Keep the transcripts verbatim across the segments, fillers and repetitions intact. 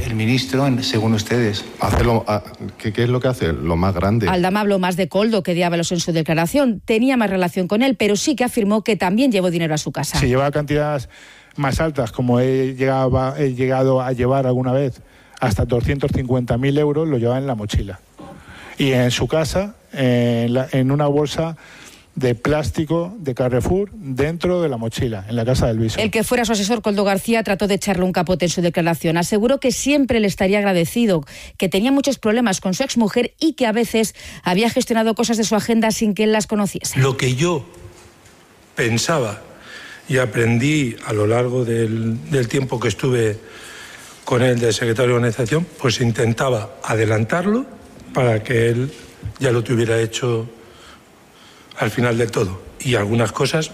el ministro, según ustedes? Hacerlo, ¿qué, ¿Qué es lo que hace? Lo más grande. Aldama habló más de Koldo que de Ábalos en su declaración. Tenía más relación con él, pero sí que afirmó que también llevó dinero a su casa. Si llevaba cantidades más altas, como he llegado, he llegado a llevar alguna vez, hasta doscientos cincuenta mil euros, lo llevaba en la mochila. Y en su casa, en, la, en una bolsa de plástico de Carrefour dentro de la mochila, en la casa del Viso. El que fuera su asesor, Koldo García, trató de echarle un capote en su declaración. Aseguró que siempre le estaría agradecido, que tenía muchos problemas con su exmujer y que a veces había gestionado cosas de su agenda sin que él las conociese. Lo que yo pensaba y aprendí a lo largo del, del tiempo que estuve con él de secretario de organización, pues intentaba adelantarlo para que él ya lo tuviera hecho al final del todo. Y algunas cosas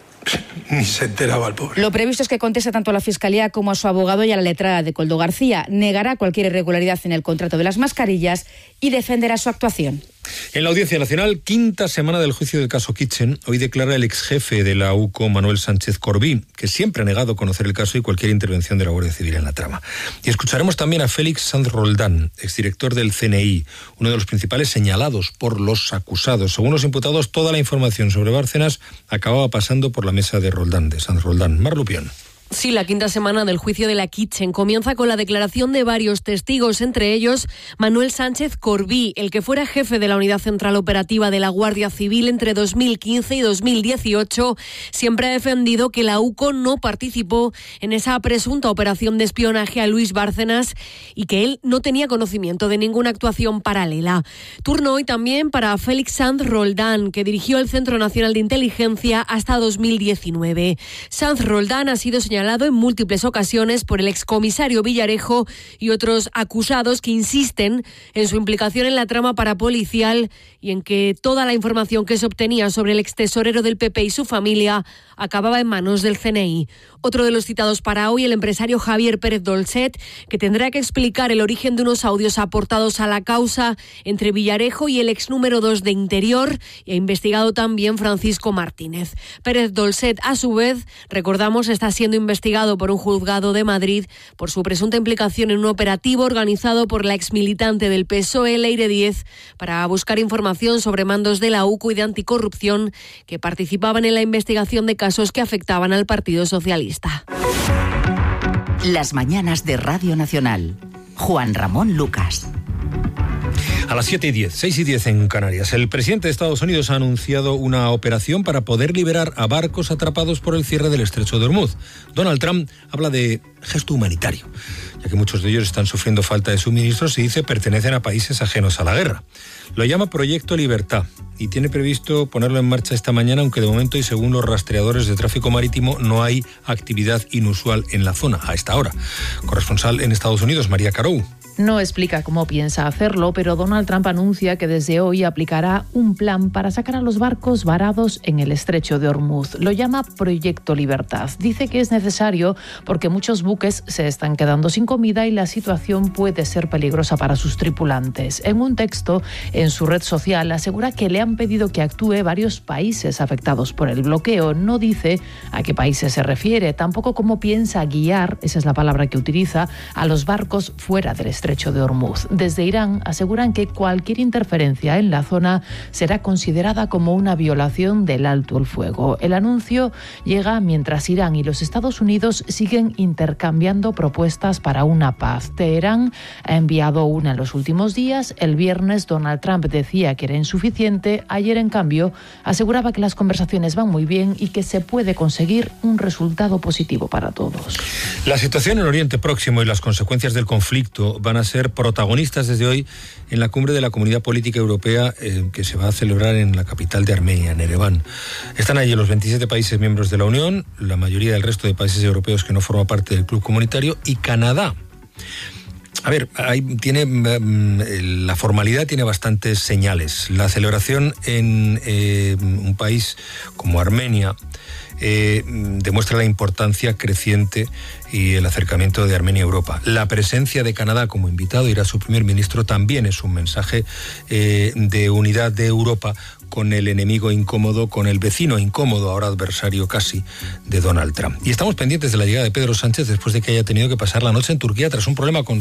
ni se enteraba el pobre. Lo previsto es que conteste tanto a la Fiscalía como a su abogado y a la letrada de Koldo García. Negará cualquier irregularidad en el contrato de las mascarillas y defenderá su actuación. En la Audiencia Nacional, quinta semana del juicio del caso Kitchen, hoy declara el exjefe de la U C O, Manuel Sánchez Corbí, que siempre ha negado conocer el caso y cualquier intervención de la Guardia Civil en la trama. Y escucharemos también a Félix Sanz Roldán, exdirector del C N I, uno de los principales señalados por los acusados. Según los imputados, toda la información sobre Bárcenas acababa pasando por la mesa de Roldán, de Sanz Roldán. Mar Lupión. Sí, la quinta semana del juicio de la Kitchen comienza con la declaración de varios testigos, entre ellos Manuel Sánchez Corbí, el que fuera jefe de la Unidad Central Operativa de la Guardia Civil entre dos mil quince y dos mil dieciocho. Siempre ha defendido que la U C O no participó en esa presunta operación de espionaje a Luis Bárcenas y que él no tenía conocimiento de ninguna actuación paralela. Turno hoy también para Félix Sanz Roldán, que dirigió el Centro Nacional de Inteligencia hasta dos mil diecinueve. Sanz Roldán ha sido señalado en múltiples ocasiones por el excomisario Villarejo y otros acusados que insisten en su implicación en la trama parapolicial y en que toda la información que se obtenía sobre el extesorero del P P y su familia acababa en manos del C N I. Otro de los citados para hoy, el empresario Javier Pérez Dolcet, que tendrá que explicar el origen de unos audios aportados a la causa entre Villarejo y el ex número dos de Interior, y ha investigado también Francisco Martínez. Pérez Dolcet, a su vez, recordamos, está siendo investigado por un juzgado de Madrid por su presunta implicación en un operativo organizado por la exmilitante del P S O E, Leire Díez, para buscar información sobre mandos de la U C O y de anticorrupción que participaban en la investigación de casos que afectaban al Partido Socialista. Las mañanas de Radio Nacional. Juan Ramón Lucas. A las siete y diez, seis y diez en Canarias, el presidente de Estados Unidos ha anunciado una operación para poder liberar a barcos atrapados por el cierre del estrecho de Hormuz. Donald Trump habla de gesto humanitario, ya que muchos de ellos están sufriendo falta de suministros y dice pertenecen a países ajenos a la guerra. Lo llama Proyecto Libertad y tiene previsto ponerlo en marcha esta mañana, aunque de momento y según los rastreadores de tráfico marítimo no hay actividad inusual en la zona a esta hora. Corresponsal en Estados Unidos, María Carou. No explica cómo piensa hacerlo, pero Donald Trump anuncia que desde hoy aplicará un plan para sacar a los barcos varados en el estrecho de Hormuz. Lo llama Proyecto Libertad. Dice que es necesario porque muchos buques se están quedando sin comida y la situación puede ser peligrosa para sus tripulantes. En un texto en su red social asegura que le han pedido que actúe varios países afectados por el bloqueo. No dice a qué países se refiere, tampoco cómo piensa guiar, esa es la palabra que utiliza, a los barcos fuera del estrecho de Hormuz. Desde Irán aseguran que cualquier interferencia en la zona será considerada como una violación del alto el fuego. El anuncio llega mientras Irán y los Estados Unidos siguen intercambiando propuestas para una paz. Teherán ha enviado una en los últimos días. El viernes Donald Trump decía que era insuficiente. Ayer, en cambio, aseguraba que las conversaciones van muy bien y que se puede conseguir un resultado positivo para todos. La situación en Oriente Próximo y las consecuencias del conflicto van a ser protagonistas desde hoy en la cumbre de la Comunidad Política Europea eh, que se va a celebrar en la capital de Armenia, en Ereván. Están allí los veintisiete países miembros de la Unión, la mayoría del resto de países europeos que no forman parte del club comunitario y Canadá. A ver, hay, tiene, la formalidad tiene bastantes señales. La celebración en eh, un país como Armenia eh, demuestra la importancia creciente y el acercamiento de Armenia a Europa. La presencia de Canadá como invitado, irá su primer ministro, también es un mensaje eh, de unidad de Europa con el enemigo incómodo, con el vecino incómodo, ahora adversario casi, de Donald Trump. Y estamos pendientes de la llegada de Pedro Sánchez después de que haya tenido que pasar la noche en Turquía tras un problema con